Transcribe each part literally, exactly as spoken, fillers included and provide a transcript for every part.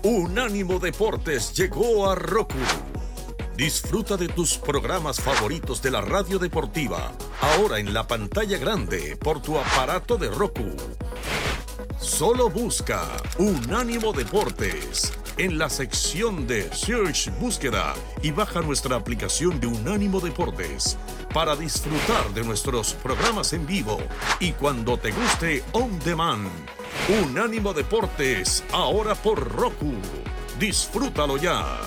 Unánimo Deportes llegó a Roku. Disfruta de tus programas favoritos de la radio deportiva, ahora en la pantalla grande por tu aparato de Roku. Solo busca Unánimo Deportes en la sección de Search Búsqueda y baja nuestra aplicación de Unánimo Deportes para disfrutar de nuestros programas en vivo y cuando te guste on demand. Unánimo Deportes, ahora por Roku. Disfrútalo ya.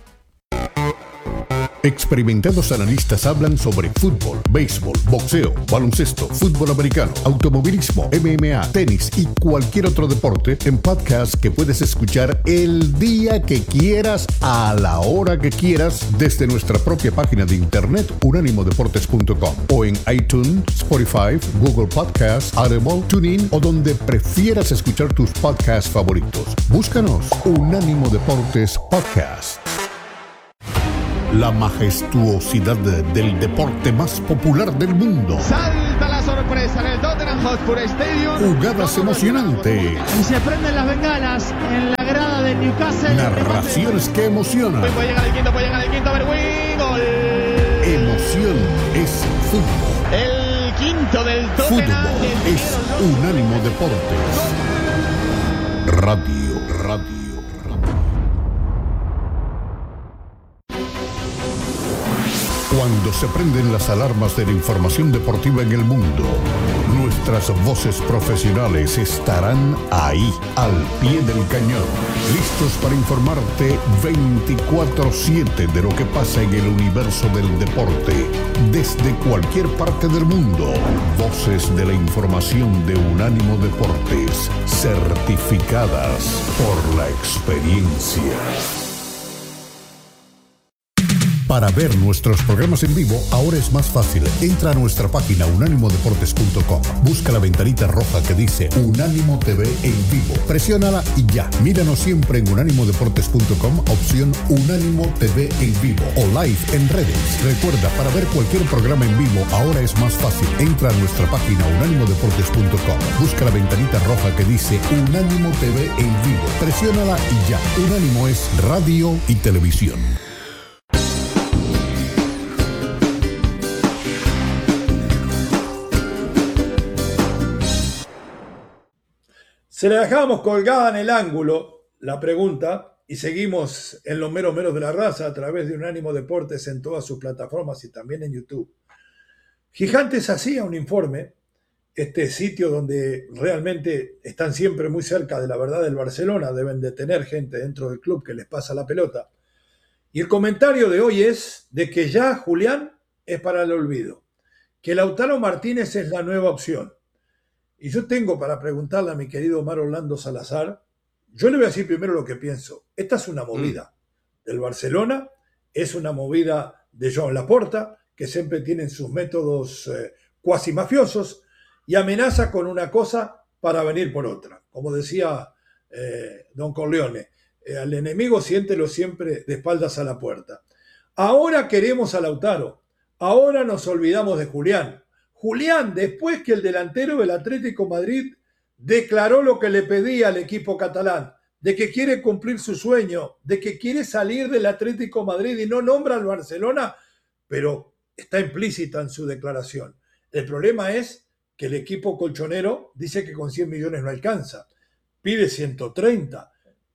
Experimentados analistas hablan sobre fútbol, béisbol, boxeo, baloncesto, fútbol americano, automovilismo, M M A, tenis y cualquier otro deporte en podcast que puedes escuchar el día que quieras, a la hora que quieras, desde nuestra propia página de internet unánimo deportes punto com o en iTunes, Spotify, Google Podcasts, Audible, TuneIn o donde prefieras escuchar tus podcasts favoritos. Búscanos Unánimo Deportes Podcast. La majestuosidad del deporte más popular del mundo. Salta la sorpresa en el Tottenham Hotspur Stadium. Jugadas emocionantes. Y se prenden las bengalas en la grada de Newcastle. Narraciones que emocionan. Puede llegar el quinto, puede llegar el quinto, Berwin. Gol. Emoción es fútbol. El quinto del Tottenham. Fútbol es Unánimo Deportes. Radio, radio. Cuando se prenden las alarmas de la información deportiva en el mundo, nuestras voces profesionales estarán ahí, al pie del cañón, listos para informarte veinticuatro siete de lo que pasa en el universo del deporte, desde cualquier parte del mundo. Voces de la información de Unánimo Deportes, certificadas por la experiencia. Para ver nuestros programas en vivo, ahora es más fácil. Entra a nuestra página unánimo deportes punto com. Busca la ventanita roja que dice Unánimo T V en vivo. Presiónala y ya. Míranos siempre en unánimo deportes punto com, opción Unánimo T V en vivo o live en redes. Recuerda, para ver cualquier programa en vivo, ahora es más fácil. Entra a nuestra página unánimo deportes punto com. Busca la ventanita roja que dice Unánimo T V en vivo. Presiónala y ya. Unánimo es radio y televisión. Se la dejamos colgada en el ángulo, la pregunta, y seguimos en los meros meros de la raza a través de Unánimo Deportes en todas sus plataformas y también en YouTube. Gigantes hacía un informe, este sitio donde realmente están siempre muy cerca de la verdad del Barcelona, deben de tener gente dentro del club que les pasa la pelota. Y el comentario de hoy es de que ya Julián es para el olvido, que Lautaro Martínez es la nueva opción. Y yo tengo para preguntarle a mi querido Omar Orlando Salazar, yo le voy a decir primero lo que pienso. Esta es una movida mm. del Barcelona, es una movida de Joan Laporta, que siempre tienen sus métodos eh, cuasi mafiosos, y amenaza con una cosa para venir por otra. Como decía eh, Don Corleone, eh, al enemigo siéntelo siempre de espaldas a la puerta. Ahora queremos a Lautaro, ahora nos olvidamos de Julián. Julián, después que el delantero del Atlético Madrid declaró lo que le pedía al equipo catalán, de que quiere cumplir su sueño, de que quiere salir del Atlético Madrid y no nombra al Barcelona, pero está implícita en su declaración. El problema es que el equipo colchonero dice que con cien millones no alcanza, pide ciento treinta.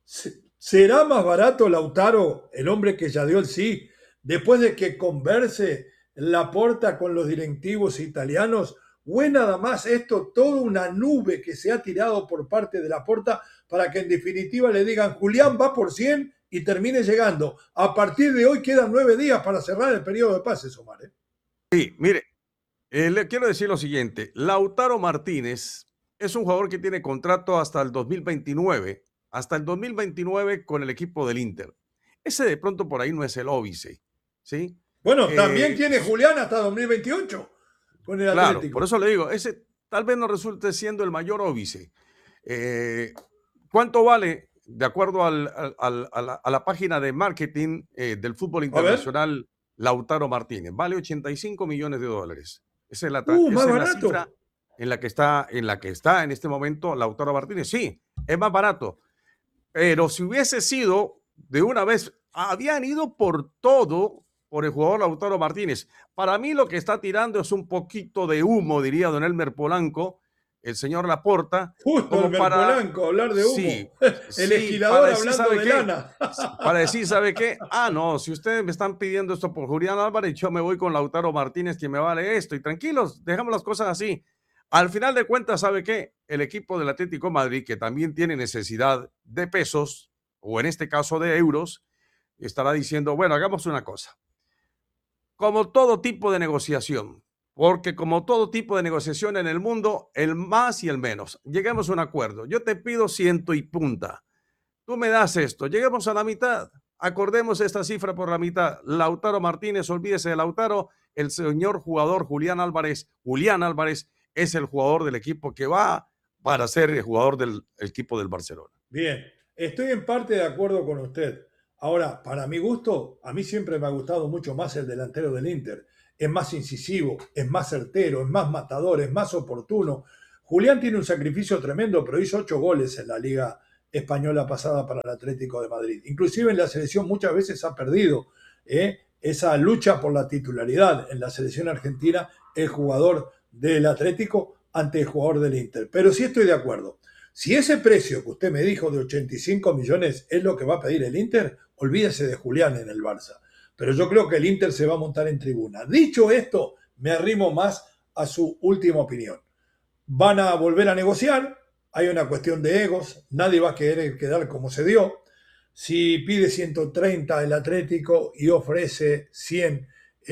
¿Será más barato Lautaro, el hombre que ya dio el sí, después de que converse Laporta con los directivos italianos, o es nada más esto toda una nube que se ha tirado por parte de Laporta para que en definitiva le digan Julián va por cien y termine llegando? A partir de hoy quedan nueve días para cerrar el periodo de pases, Omar. ¿eh? Sí, mire, eh, le quiero decir lo siguiente. Lautaro Martínez es un jugador que tiene contrato hasta el dos mil veintinueve, hasta el dos mil veintinueve con el equipo del Inter. Ese de pronto por ahí no es el óbice, ¿sí? Bueno, Eh, también tiene Julián hasta dos mil veintiocho con el claro, Atlético. Por eso le digo, ese tal vez no resulte siendo el mayor óbice. Eh, ¿Cuánto vale, de acuerdo al, al, a, la, a la página de marketing eh, del fútbol internacional, Lautaro Martínez? Vale ochenta y cinco millones de dólares. Esa es la, uh, esa más es la barato. cifra en la, que está, en la que está en este momento Lautaro Martínez. Sí, es más barato. Pero si hubiese sido de una vez, habían ido por todo por el jugador Lautaro Martínez. Para mí lo que está tirando es un poquito de humo, diría don Elmer Polanco, el señor Laporta. Justo Elmer para, Polanco, hablar de humo. Sí, el sí, esquilador hablando de qué, lana. Para decir, ¿sabe qué? Ah, no, si ustedes me están pidiendo esto por Julián Álvarez, yo me voy con Lautaro Martínez, que me vale esto. Y tranquilos, dejamos las cosas así. Al final de cuentas, ¿sabe qué? El equipo del Atlético de Madrid, que también tiene necesidad de pesos, o en este caso de euros, estará diciendo, bueno, hagamos una cosa. Como todo tipo de negociación, porque como todo tipo de negociación en el mundo, el más y el menos. Lleguemos a un acuerdo. Yo te pido ciento y punta. Tú me das esto. Lleguemos a la mitad. Acordemos esta cifra por la mitad. Lautaro Martínez, olvídese de Lautaro. El señor jugador Julián Álvarez, Julián Álvarez, es el jugador del equipo que va para ser el jugador del el equipo del Barcelona. Bien, estoy en parte de acuerdo con usted. Ahora, para mi gusto, a mí siempre me ha gustado mucho más el delantero del Inter. Es más incisivo, es más certero, es más matador, es más oportuno. Julián tiene un sacrificio tremendo, pero hizo ocho goles en la Liga Española pasada para el Atlético de Madrid. Inclusive en la selección muchas veces ha perdido ¿eh? esa lucha por la titularidad. En la selección argentina, el jugador del Atlético ante el jugador del Inter. Pero sí estoy de acuerdo. Si ese precio que usted me dijo de ochenta y cinco millones es lo que va a pedir el Inter, olvídese de Julián en el Barça. Pero yo creo que el Inter se va a montar en tribuna. Dicho esto, me arrimo más a su última opinión. Van a volver a negociar, hay una cuestión de egos, nadie va a querer quedar como se dio. Si pide ciento treinta el Atlético y ofrece cien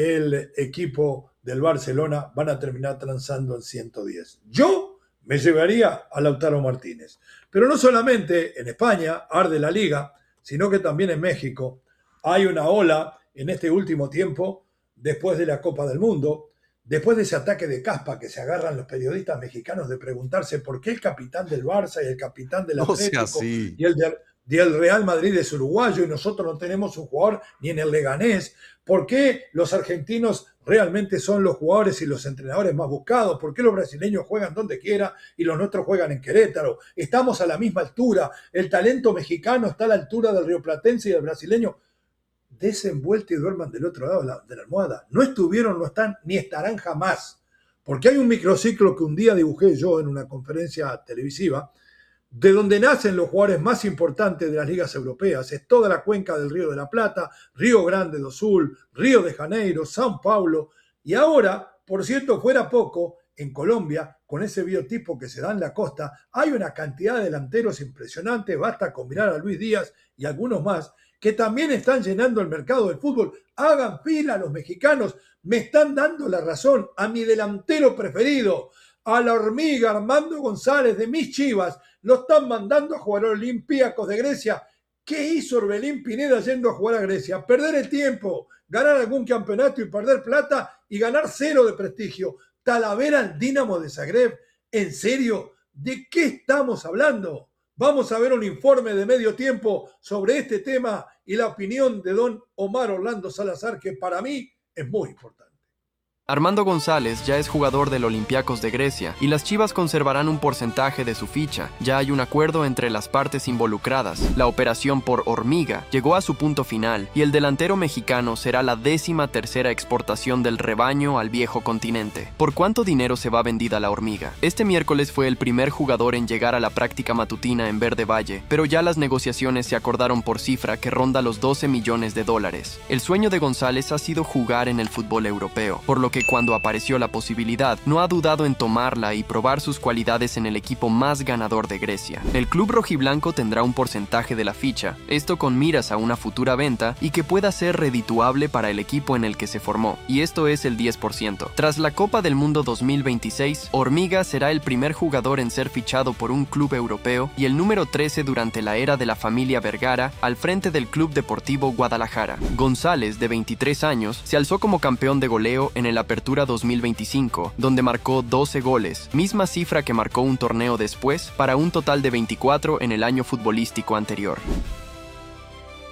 el equipo del Barcelona, van a terminar transando en ciento diez. Yo me llevaría a Lautaro Martínez. Pero no solamente en España arde la liga, sino que también en México hay una ola en este último tiempo, después de la Copa del Mundo, después de ese ataque de caspa que se agarran los periodistas mexicanos de preguntarse por qué el capitán del Barça y el capitán del Atlético o sea, sí. y el de, y el Real Madrid es uruguayo y nosotros no tenemos un jugador ni en el Leganés. ¿Por qué los argentinos realmente son los jugadores y los entrenadores más buscados? ¿Por qué los brasileños juegan donde quiera y los nuestros juegan en Querétaro? Estamos a la misma altura. El talento mexicano está a la altura del rioplatense y del brasileño. Desenvuelto y duerman del otro lado de la, de la almohada. No estuvieron, no están, ni estarán jamás. Porque hay un microciclo que un día dibujé yo en una conferencia televisiva, de donde nacen los jugadores más importantes de las ligas europeas. Es toda la cuenca del Río de la Plata, Río Grande do Sul, Río de Janeiro, São Paulo. Y ahora, por cierto, fuera poco, en Colombia, con ese biotipo que se da en la costa, hay una cantidad de delanteros impresionante. Basta con mirar a Luis Díaz y algunos más, que también están llenando el mercado del fútbol. Hagan fila los mexicanos. Me están dando la razón a mi delantero preferido, a la hormiga Armando González de mis Chivas. Lo están mandando a jugar a Olympiacos de Grecia. ¿Qué hizo Orbelín Pineda yendo a jugar a Grecia? Perder el tiempo, ganar algún campeonato y perder plata y ganar cero de prestigio. Talavera al Dinamo de Zagreb. ¿En serio? ¿De qué estamos hablando? Vamos a ver un informe de medio tiempo sobre este tema y la opinión de don Omar Orlando Salazar, que para mí es muy importante. Armando González ya es jugador del Olympiacos de Grecia y las Chivas conservarán un porcentaje de su ficha. Ya hay un acuerdo entre las partes involucradas. La operación por hormiga llegó a su punto final y el delantero mexicano será la décima tercera exportación del rebaño al viejo continente. ¿Por cuánto dinero se va vendida la hormiga? Este miércoles fue el primer jugador en llegar a la práctica matutina en Verde Valle, pero ya las negociaciones se acordaron por cifra que ronda los doce millones de dólares. El sueño de González ha sido jugar en el fútbol europeo, por lo que cuando apareció la posibilidad, no ha dudado en tomarla y probar sus cualidades en el equipo más ganador de Grecia. El club rojiblanco tendrá un porcentaje de la ficha, esto con miras a una futura venta y que pueda ser redituable para el equipo en el que se formó, y esto es el diez por ciento. Tras la Copa del Mundo dos mil veintiséis, Hormiga será el primer jugador en ser fichado por un club europeo y el número trece durante la era de la familia Vergara al frente del Club Deportivo Guadalajara. González, de veintitrés años, se alzó como campeón de goleo en el Apertura dos mil veinticinco, donde marcó doce goles, misma cifra que marcó un torneo después, para un total de veinticuatro en el año futbolístico anterior.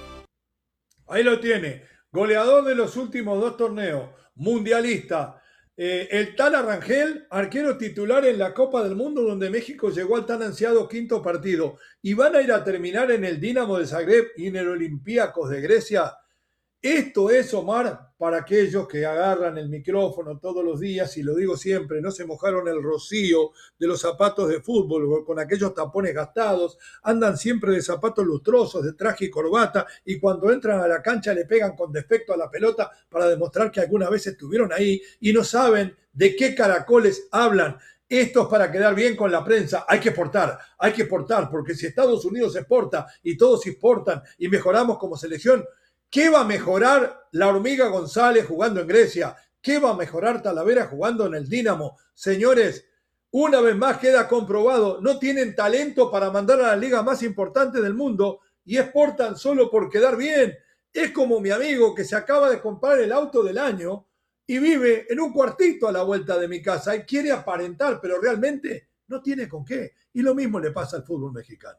Ahí lo tiene, goleador de los últimos dos torneos, mundialista, Eh, el Tala Rangel, arquero titular en la Copa del Mundo, donde México llegó al tan ansiado quinto partido. Y van a ir a terminar en el Dinamo de Zagreb y en el Olympiacos de Grecia. Esto es, Omar, para aquellos que agarran el micrófono todos los días, y lo digo siempre, no se mojaron el rocío de los zapatos de fútbol con aquellos tapones gastados, andan siempre de zapatos lustrosos, de traje y corbata, y cuando entran a la cancha le pegan con defecto a la pelota para demostrar que alguna vez estuvieron ahí y no saben de qué caracoles hablan. Esto es para quedar bien con la prensa. Hay que exportar, hay que exportar, porque si Estados Unidos exporta y todos exportan y mejoramos como selección, ¿qué va a mejorar la Hormiga González jugando en Grecia? ¿Qué va a mejorar Talavera jugando en el Dinamo? Señores, una vez más queda comprobado, no tienen talento para mandar a la liga más importante del mundo y exportan solo por quedar bien. Es como mi amigo que se acaba de comprar el auto del año y vive en un cuartito a la vuelta de mi casa y quiere aparentar, pero realmente no tiene con qué. Y lo mismo le pasa al fútbol mexicano.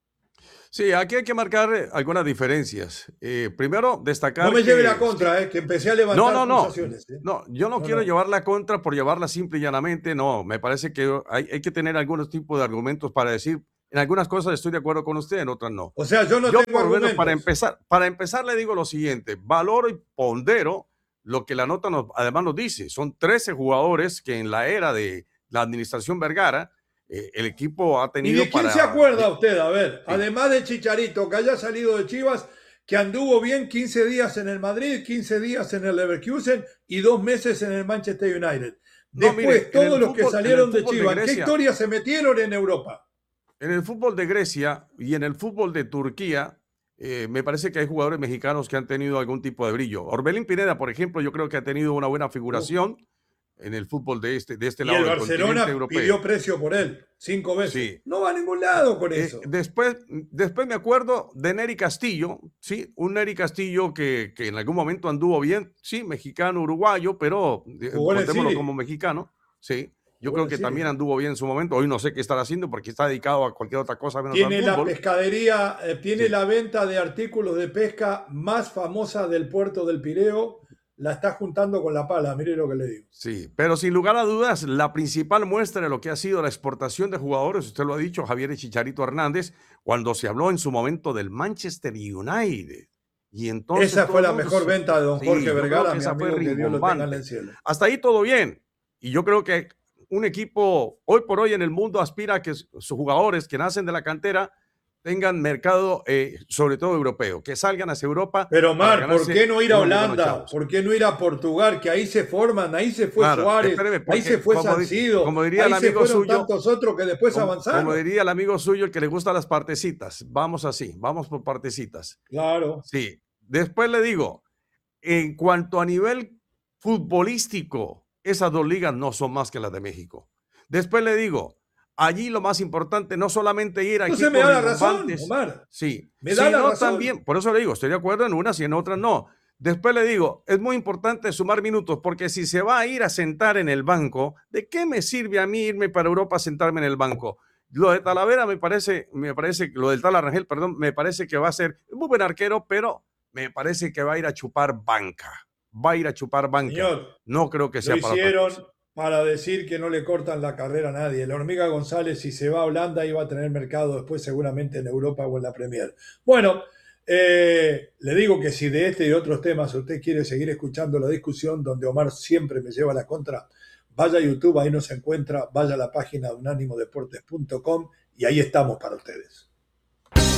Sí, aquí hay que marcar algunas diferencias. Eh, primero, destacar. No me que, lleve la contra, eh, que empecé a levantar no, no, acusaciones. No, eh. no, yo no, no quiero no. llevar la contra por llevarla simple y llanamente. No, me parece que hay, hay que tener algunos tipos de argumentos para decir. En algunas cosas estoy de acuerdo con usted, en otras no. O sea, yo no yo, tengo por argumentos. Menos, para empezar, para empezar le digo lo siguiente: valoro y pondero lo que la nota nos, además nos dice. Son trece jugadores que en la era de la administración Vergara Eh, el equipo ha tenido. ¿Y de quién para... se acuerda usted? A ver, sí. Además de Chicharito, que haya salido de Chivas, que anduvo bien quince días en el Madrid, quince días en el Leverkusen y dos meses en el Manchester United. Después, no, mire, todos los fútbol, que salieron de Chivas, de ¿qué historia se metieron en Europa? En el fútbol de Grecia y en el fútbol de Turquía, eh, me parece que hay jugadores mexicanos que han tenido algún tipo de brillo. Orbelín Pineda, por ejemplo, yo creo que ha tenido una buena figuración. Uh. en el fútbol de este, de este y lado el del Barcelona continente europeo. Pidió precio por él, cinco veces. Sí. No va a ningún lado con eso. Eh, después, después me acuerdo de Nery Castillo, ¿sí? Un Nery Castillo que, que en algún momento anduvo bien, sí, mexicano, uruguayo, pero contémoslo como mexicano, sí. Yo creo que sí. también anduvo bien en su momento. Hoy no sé qué estará haciendo porque está dedicado a cualquier otra cosa menos tiene al fútbol. La pescadería, eh, tiene sí. la venta de artículos de pesca más famosa del puerto del Pireo. La está juntando con la pala, mire lo que le digo. Sí, pero sin lugar a dudas, la principal muestra de lo que ha sido la exportación de jugadores, usted lo ha dicho, Javier Chicharito Hernández, cuando se habló en su momento del Manchester United. Y entonces esa fue la mejor venta de don Jorge sí, Vergara, mi esa amigo, fue que Dios lo tenga en el cielo. Hasta ahí todo bien. Y yo creo que un equipo hoy por hoy en el mundo aspira a que sus jugadores que nacen de la cantera tengan mercado, eh, sobre todo europeo, que salgan hacia Europa. Pero Omar, ¿por qué no ir a Holanda? ¿Por qué no ir a Portugal? Que ahí se forman, ahí se fue claro, Suárez, espéreme, ahí se fue Sancido, como diría ahí el amigo se fueron suyo, tantos otros que después como, avanzaron. Como diría el amigo suyo, el que le gusta las partecitas. Vamos así, vamos por partecitas. Claro. Sí. Después le digo, en cuanto a nivel futbolístico, esas dos ligas no son más que las de México. Después le digo, allí lo más importante no solamente ir a equipos me da la razón, Omar. Sí, me da la razón. También, por eso le digo, estoy de acuerdo en unas y en otras no. Después le digo, es muy importante sumar minutos, porque si se va a ir a sentar en el banco, ¿de qué me sirve a mí irme para Europa a sentarme en el banco? Lo de Talavera me parece, me parece, lo del Tala Rangel, perdón, me parece que va a ser un muy buen arquero, pero me parece que va a ir a chupar banca. Va a ir a chupar banca. Señor, no creo que sea lo para hicieron para decir que no le cortan la carrera a nadie. La Hormiga González, si se va a Holanda, iba a tener mercado después seguramente en Europa o en la Premier. Bueno, eh, le digo que si de este y de otros temas usted quiere seguir escuchando la discusión donde Omar siempre me lleva la contra, vaya a YouTube, ahí nos encuentra, vaya a la página unánimo deportes punto com y ahí estamos para ustedes.